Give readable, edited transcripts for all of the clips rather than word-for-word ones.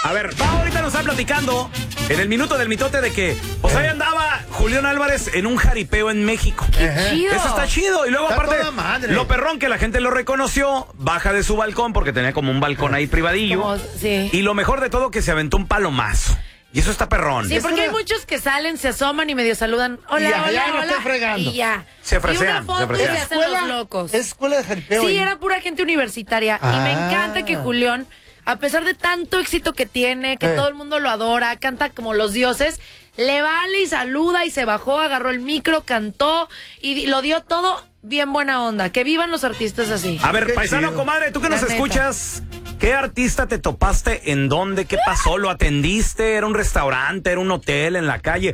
A ver, Pau ahorita nos está platicando en el minuto del mitote de que pues ahí andaba Julián Álvarez en un jaripeo en México. ¡Qué chido! Eso está chido. Y luego Está aparte, toda madre. lo perrón que la gente lo reconoció, baja de su balcón porque tenía como un balcón ahí privadillo. Como- sí. Y lo mejor de todo que se aventó un palomazo. Y eso está perrón. Sí, porque hay muchos que salen, se asoman y medio saludan. Hola, Y ya, hola, ya no hola. estoy fregando. Y ya. Se Y fresean, una foto se y fresean. se hacen los locos. Es escuela de jaripeo. Sí, ahí. era pura gente universitaria. Y me encanta que Julián, a pesar de tanto éxito que tiene, que todo el mundo lo adora, canta como los dioses, le vale y saluda y se bajó, agarró el micro, cantó y lo dio todo bien buena onda. Que vivan los artistas así. A ver, Qué paisano, chido. comadre, tú que La nos neta. escuchas, ¿qué artista te topaste? ¿En dónde? ¿Qué pasó? ¿Lo atendiste? ¿Era un restaurante? ¿Era un hotel en la calle?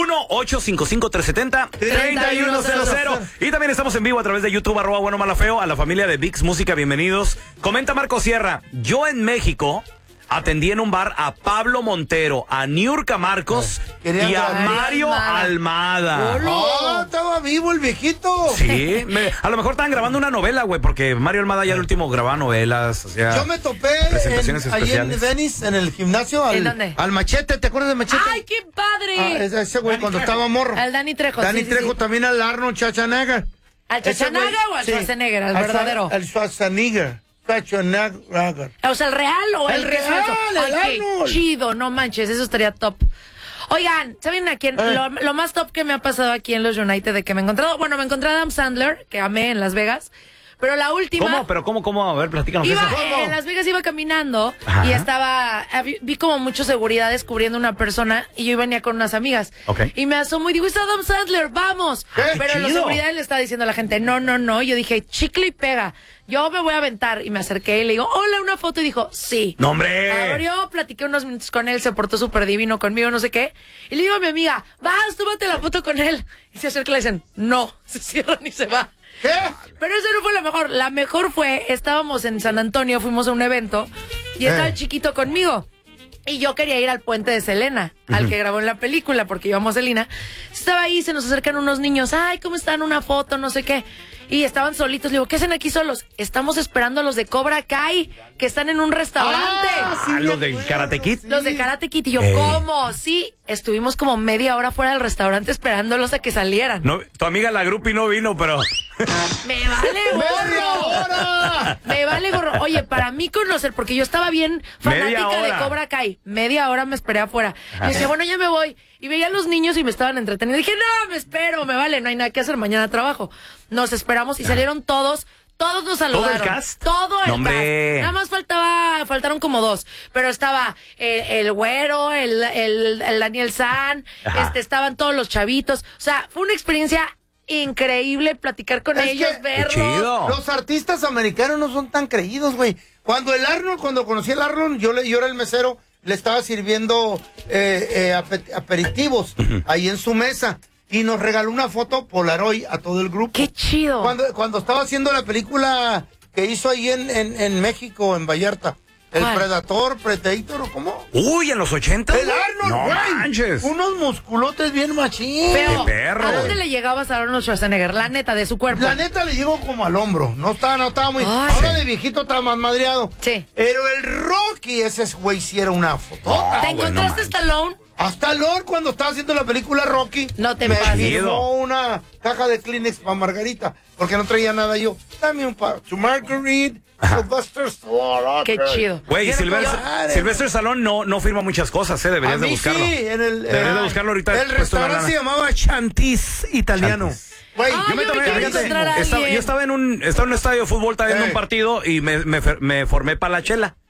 1-855-370-3100. Y también estamos en vivo a través de YouTube, @buenomalafeo, a la familia de VIX Música, bienvenidos. Comenta Marco Sierra, yo en México atendí en un bar a Pablo Montero, a Niurka Marcos Querían y a traer Mario Almada. ¡Oh, estaba vivo el viejito! Sí, a lo mejor estaban grabando una novela, güey, porque Mario Almada ya el último grababa novelas, o sea... Yo me topé presentaciones allí en especiales. Venice, en el gimnasio, ¿En dónde? al Machete. ¿Te acuerdas de Machete? ¡Ay, qué padre! Ese güey cuando estaba morro. Al Dani Trejo. Dani sí, sí, Trejo, sí. también al Arnold Schwarzenegger. ¿Al Schwarzenegger o al Schwarzenegger, al verdadero? Al Schwarzenegger. Schwarzenegger. O sea, ¿el real o el El que es real, falso? el Ay, qué Arnold. chido, no manches, eso estaría top. Oigan, ¿saben a quién? Lo más top que me ha pasado aquí en los United de que me he encontrado, bueno, me encontré a Adam Sandler, que amé en Las Vegas, pero la última... ¿Cómo? ¿Pero cómo? A ver, platícanos Iba, eso. en Las Vegas iba caminando Ajá. y vi como muchos seguridades cubriendo una persona y yo venía con unas amigas. Ok. Y me asomo y digo, es Adam Sandler, vamos. Pero los chido! seguridades le estaba diciendo a la gente, no. Yo dije, chicle y pega. Yo me voy a aventar. Y me acerqué y le digo, hola, una foto. Y dijo, sí. ¡No, hombre! Abrió, platiqué unos minutos con él, se portó súper divino conmigo, no sé qué. Y le digo a mi amiga, vas, tómate la foto con él. Y se acerca y le dicen, no, se cierran y se va. ¿Qué? Pero eso no fue la mejor. La mejor fue, estábamos en San Antonio, fuimos a un evento y estaba el chiquito conmigo. Y yo quería ir al puente de Selena, al que grabó en la película, porque íbamos a Selena. Estaba ahí, se nos acercan unos niños. Ay, ¿cómo están? Una foto, no sé qué. Y estaban solitos. Le digo, ¿qué hacen aquí solos? Estamos esperando a los de Cobra Kai, que están en un restaurante. Los del Karate Kid. Los de Karate Kid. Y yo, ¿cómo? Sí, estuvimos como media hora fuera del restaurante esperándolos a que salieran. No, tu amiga la Grupi no vino, pero... ¡Me vale gorro! ¡Me vale gorro! Oye, para mí conocer, porque yo estaba bien Media fanática de hora. Cobra Kai. Media hora me esperé afuera. Y decía, bueno, ya me voy. Y veía a los niños y me estaban entreteniendo. Dije, no, me espero, me vale, no hay nada que hacer, mañana trabajo. Nos esperamos y salieron todos nos saludaron. ¿Todo el cast? Todo el No, hombre. cast. Nada más faltaron como dos. Pero estaba el güero, el Daniel San, Ajá. estaban todos los chavitos. O sea, fue una experiencia increíble platicar con Es ellos, que- verlos. ¡Qué chido! Los artistas americanos no son tan creídos, güey. Cuando conocí al Arnold, yo era el mesero, le estaba sirviendo aperitivos ahí en su mesa. Y nos regaló una foto Polaroid a todo el grupo. ¡Qué chido! Cuando estaba haciendo la película que hizo ahí en México, en Vallarta. El ¿Cuál? Predator, ¿o cómo? Uy, ¿en los 80? El Arnold, No güey. manches. Unos musculotes bien machín. Pero, ¡Qué perro! ¿a dónde le llegabas a Arnold Schwarzenegger? La neta, de su cuerpo. La neta le llegó como al hombro. No estaba muy. Ay. Ahora Sí. de viejito estaba más madreado. Sí. Pero el Rocky, ese güey, sí era una foto. ¿Te encontraste Stallone? Hasta Lord, cuando estaba haciendo la película Rocky, No te me pases. firmó una caja de Kleenex para Margarita, porque no traía nada yo. Dame un par. To Marguerite, Sylvester Stallone. Qué chido. Güey, Quiero Silvestre comer. Stallone no firma muchas cosas, deberías A de mí buscarlo. sí, Deberías de buscarlo ahorita. El puesto una restaurante lana. se llamaba Chantis Italiano. Chantis. Güey, Ay, Yo me yo tomé, me quiero fíjate, encontrar a yo alguien. estaba en un estadio de fútbol, estaba viendo un partido y me formé para la chela.